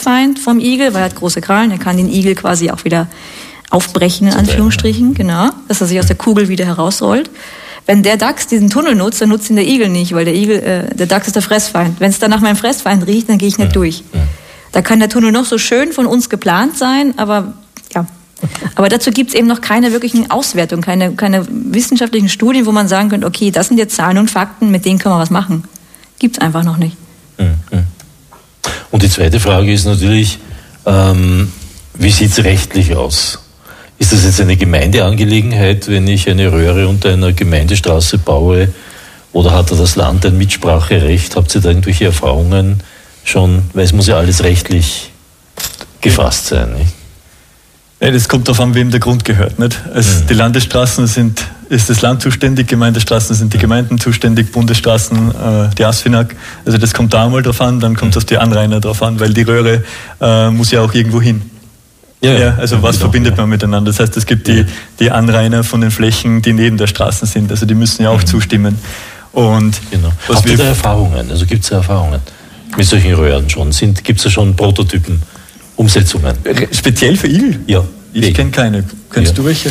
Fressfeind vom Igel, weil er hat große Krallen, er kann den Igel quasi auch wieder aufbrechen, in Anführungsstrichen, genau, dass er sich aus der Kugel wieder herausrollt. Wenn der Dachs diesen Tunnel nutzt, dann nutzt ihn der Igel nicht, weil der Dachs ist der Fressfeind. Wenn es dann nach meinem Fressfeind riecht, dann gehe ich nicht durch. Da kann der Tunnel noch so schön von uns geplant sein, aber ja. Aber dazu gibt es eben noch keine wirklichen Auswertungen, keine wissenschaftlichen Studien, wo man sagen könnte, okay, das sind jetzt Zahlen und Fakten, mit denen können wir was machen. Gibt es einfach noch nicht. Und die zweite Frage ist natürlich, wie sieht es rechtlich aus? Ist das jetzt eine Gemeindeangelegenheit, wenn ich eine Röhre unter einer Gemeindestraße baue? Oder hat da das Land ein Mitspracherecht? Habt ihr da irgendwelche Erfahrungen schon? Weil es muss ja alles rechtlich gefasst sein, nicht? Ja, das kommt darauf an, wem der Grund gehört. Nicht? Also die Landesstraßen ist das Land zuständig, Gemeindestraßen sind die Gemeinden zuständig, Bundesstraßen die ASFINAG. Also das kommt da einmal drauf an, dann kommt es auf die Anrainer drauf an, weil die Röhre muss ja auch irgendwo hin. Also was verbindet man miteinander? Das heißt, es gibt die Anrainer von den Flächen, die neben der Straße sind. Also die müssen ja auch zustimmen. Und habt ihr da Erfahrungen? Also gibt es Erfahrungen mit solchen Röhren schon? Gibt es da schon Prototypen, Umsetzungen? Speziell für Igel? Ja. Ich kenne keine. Kennst du welche?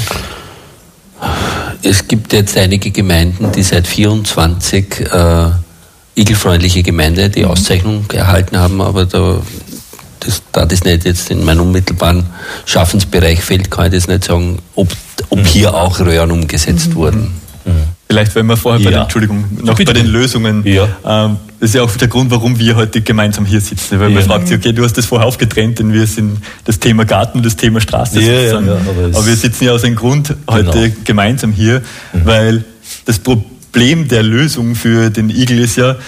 Es gibt jetzt einige Gemeinden, die seit 24 igelfreundliche Gemeinde die Auszeichnung erhalten haben, aber da das nicht jetzt in meinen unmittelbaren Schaffensbereich fällt, kann ich das nicht sagen, ob hier auch Röhren umgesetzt wurden. Vielleicht, wenn wir vorher bei den Lösungen, das ist ja auch der Grund, warum wir heute gemeinsam hier sitzen, weil man fragt sich, okay, du hast das vorher aufgetrennt, denn wir sind das Thema Garten und das Thema Straße aber wir sitzen ja aus einem Grund heute gemeinsam hier, weil das Problem der Lösung für den Igel ist ja,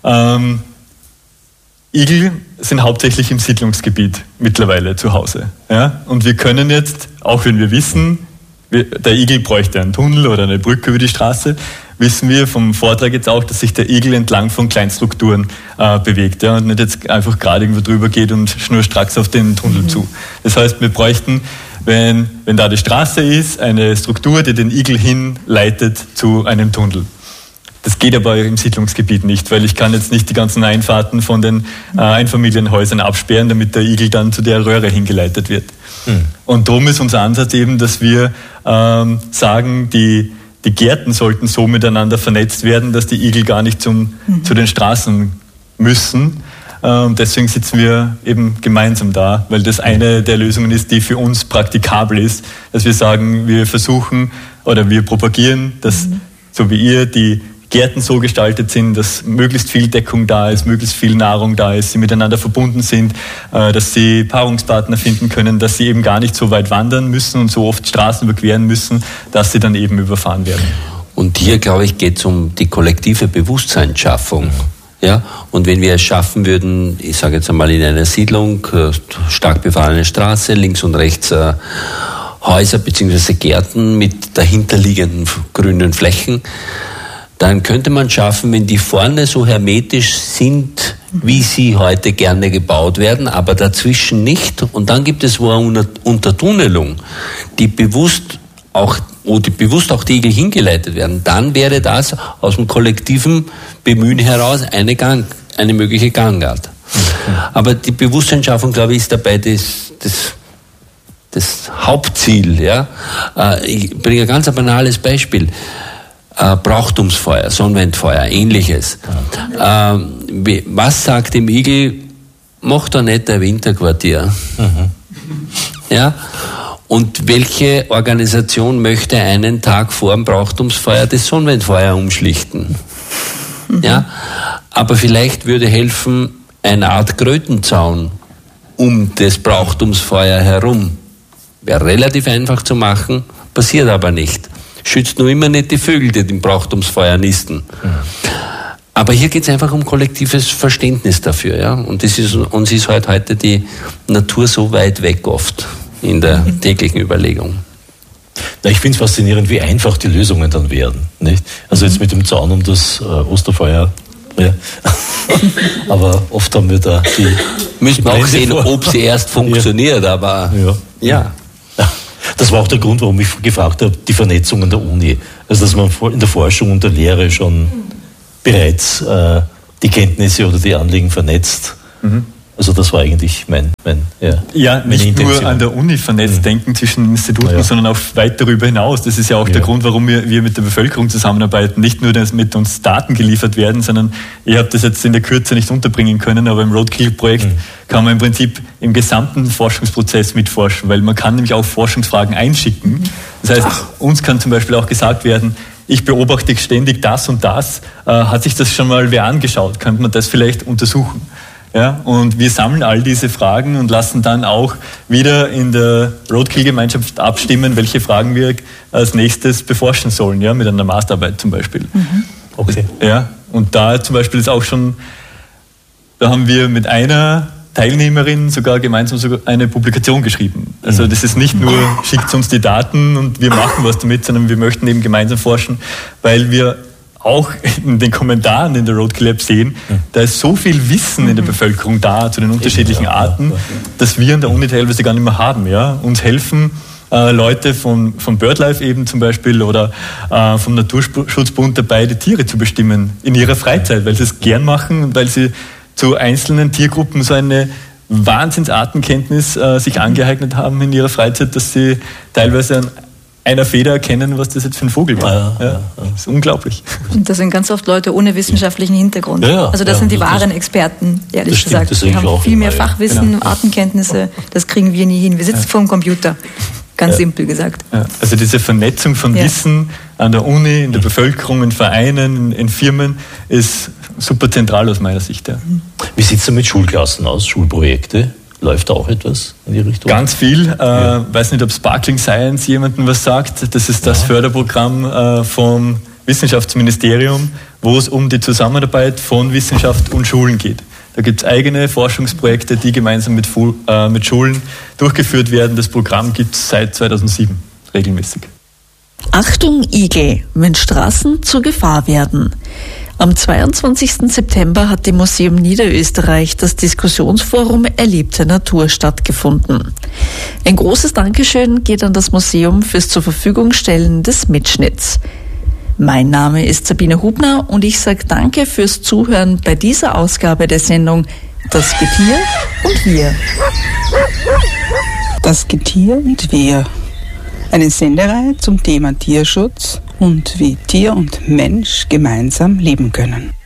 Igel sind hauptsächlich im Siedlungsgebiet mittlerweile zu Hause. Ja? Und wir können jetzt, auch wenn wir wissen, der Igel bräuchte einen Tunnel oder eine Brücke über die Straße, wissen wir vom Vortrag jetzt auch, dass sich der Igel entlang von Kleinstrukturen bewegt und nicht jetzt einfach gerade irgendwo drüber geht und schnurstracks auf den Tunnel zu. Das heißt, wir bräuchten, wenn da die Straße ist, eine Struktur, die den Igel hinleitet zu einem Tunnel. Das geht aber im Siedlungsgebiet nicht, weil ich kann jetzt nicht die ganzen Einfahrten von den Einfamilienhäusern absperren, damit der Igel dann zu der Röhre hingeleitet wird. Und darum ist unser Ansatz eben, dass wir sagen, die Gärten sollten so miteinander vernetzt werden, dass die Igel gar nicht zu den Straßen müssen. Und deswegen sitzen wir eben gemeinsam da, weil das eine der Lösungen ist, die für uns praktikabel ist, dass wir sagen, wir versuchen oder wir propagieren, dass so wie ihr die Gärten so gestaltet sind, dass möglichst viel Deckung da ist, möglichst viel Nahrung da ist, sie miteinander verbunden sind, dass sie Paarungspartner finden können, dass sie eben gar nicht so weit wandern müssen und so oft Straßen überqueren müssen, dass sie dann eben überfahren werden. Und hier, glaube ich, geht es um die kollektive Bewusstseinsschaffung. Ja? Und wenn wir es schaffen würden, ich sage jetzt einmal in einer Siedlung, stark befahrene Straße, links und rechts Häuser bzw. Gärten mit dahinterliegenden grünen Flächen, dann könnte man schaffen, wenn die vorne so hermetisch sind, wie sie heute gerne gebaut werden, aber dazwischen nicht. Und dann gibt es wo eine Untertunnelung, wo bewusst auch die Igel hingeleitet werden. Dann wäre das aus dem kollektiven Bemühen heraus eine mögliche Gangart. Aber die Bewusstseinsschaffung, glaube ich, ist dabei das Hauptziel. Ja? Ich bringe ein ganz banales Beispiel. Brauchtumsfeuer, Sonnenwendfeuer, ähnliches. Was sagt dem Igel? Mach doch nicht ein Winterquartier. Ja? Und welche Organisation möchte einen Tag vor dem Brauchtumsfeuer das Sonnenwendfeuer umschlichten? Ja? Aber vielleicht würde helfen eine Art Krötenzaun um das Brauchtumsfeuer herum. Wäre relativ einfach zu machen, passiert aber nicht. Schützt nur immer nicht die Vögel, die im Brauchtumsfeuer nisten. Aber hier geht es einfach um kollektives Verständnis dafür. Ja? Und uns ist halt heute die Natur so weit weg oft in der täglichen Überlegung. Na, ich finde es faszinierend, wie einfach die Lösungen dann werden. Nicht? Also jetzt mit dem Zaun um das Osterfeuer. Ja. Aber oft haben wir da die... Müssen wir auch sehen, ob sie erst funktioniert, aber ja. Das war auch der Grund, warum ich gefragt habe, die Vernetzung an der Uni. Also dass man in der Forschung und der Lehre schon bereits die Kenntnisse oder die Anliegen vernetzt. Also das war eigentlich mein nicht nur an der Uni vernetzt denken zwischen Instituten, sondern auch weit darüber hinaus. Das ist ja auch der Grund, warum wir mit der Bevölkerung zusammenarbeiten. Nicht nur, dass mit uns Daten geliefert werden, sondern ich habe das jetzt in der Kürze nicht unterbringen können, aber im Roadkill-Projekt kann man im Prinzip im gesamten Forschungsprozess mitforschen, weil man kann nämlich auch Forschungsfragen einschicken. Das heißt, uns kann zum Beispiel auch gesagt werden, ich beobachte ständig das und das. Hat sich das schon mal wer angeschaut? Könnte man das vielleicht untersuchen? Ja, und wir sammeln all diese Fragen und lassen dann auch wieder in der Roadkill-Gemeinschaft abstimmen, welche Fragen wir als nächstes beforschen sollen, ja, mit einer Masterarbeit zum Beispiel. Okay. Ja, und da zum Beispiel ist auch schon, da haben wir mit einer Teilnehmerin sogar gemeinsam eine Publikation geschrieben. Also das ist nicht nur, schickt uns die Daten und wir machen was damit, sondern wir möchten eben gemeinsam forschen, weil wir auch in den Kommentaren in der Roadkill App sehen, da ist so viel Wissen in der Bevölkerung da zu den unterschiedlichen Arten, dass wir an der Uni teilweise gar nicht mehr haben. Ja? Uns helfen Leute von BirdLife eben zum Beispiel oder vom Naturschutzbund dabei, die Tiere zu bestimmen in ihrer Freizeit, weil sie es gern machen und weil sie zu einzelnen Tiergruppen so eine Wahnsinnsartenkenntnis sich angeeignet haben in ihrer Freizeit, dass sie teilweise an einer Feder erkennen, was das jetzt für ein Vogel war. Das ist unglaublich. Und das sind ganz oft Leute ohne wissenschaftlichen Hintergrund. Also das sind die wahren Experten, ehrlich gesagt. Die haben viel mehr Fachwissen, Artenkenntnisse, das kriegen wir nie hin. Wir sitzen vor dem Computer, ganz simpel gesagt. Also diese Vernetzung von Wissen an der Uni, in der Bevölkerung, in Vereinen, in Firmen ist super zentral aus meiner Sicht. Ja. Wie sieht es denn mit Schulklassen aus, Schulprojekte? Läuft da auch etwas in die Richtung? Ganz viel. Weiß nicht, ob Sparkling Science jemandem was sagt. Das ist das Förderprogramm vom Wissenschaftsministerium, wo es um die Zusammenarbeit von Wissenschaft und Schulen geht. Da gibt es eigene Forschungsprojekte, die gemeinsam mit Schulen durchgeführt werden. Das Programm gibt es seit 2007 regelmäßig. Achtung Igel, wenn Straßen zur Gefahr werden. Am 22. September hat im Museum Niederösterreich das Diskussionsforum Erlebte Natur stattgefunden. Ein großes Dankeschön geht an das Museum fürs zur Verfügung stellen des Mitschnitts. Mein Name ist Sabine Hubner und ich sage Danke fürs Zuhören bei dieser Ausgabe der Sendung Das Getier und wir. Das Getier und wir. Eine Sendereihe zum Thema Tierschutz und wie Tier und Mensch gemeinsam leben können.